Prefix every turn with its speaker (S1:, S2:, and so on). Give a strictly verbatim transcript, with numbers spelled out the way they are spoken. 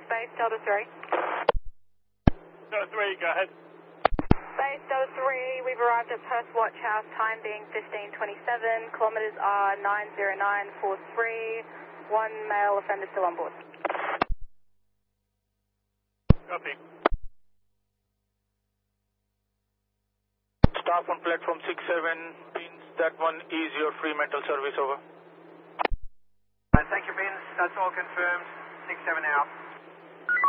S1: Base Delta three.
S2: Delta three, go ahead.
S1: Base Delta three, we've arrived at Perth Watch House, time being fifteen twenty-seven, kilometres are nine zero nine four three, one male offender still on board.
S2: Copy.
S3: Staff on platform six seven, Beans, that one is your free mental service, over.
S4: Thank you, Beans. That's all confirmed. six seven out.